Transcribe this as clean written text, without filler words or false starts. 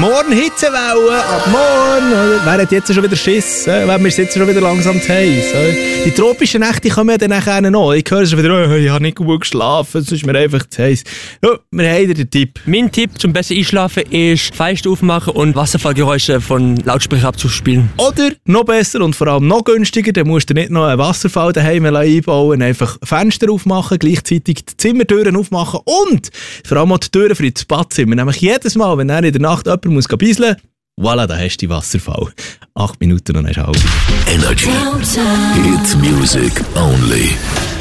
morgen Hitzewelle, ab morgen. Oder? Wer hat jetzt schon wieder Schiss? Wer ist jetzt schon wieder langsam zu heiß? Die tropischen Nächte kommen ja dann nachher noch. Ich höre schon wieder, ich habe nicht gut geschlafen, es ist mir einfach zu heiß. Ja, wir haben den Tipp. Mein Tipp zum besser Einschlafen ist Fenster aufmachen und Wasserfallgeräusche von Lautsprecher abzuspielen. Oder noch besser und vor allem noch günstiger, dann musst du nicht noch einen Wasserfall daheim einbauen, einfach Fenster aufmachen, gleichzeitig die Zimmertüren aufmachen und vor allem auch die Türen für das Badzimmer. Nämlich jedes Mal, wenn in der Nacht jemand muss bisseln, voilà, da hast du die Wasserfall. 8 Minuten und dann ist halb. Energy. Hit music only.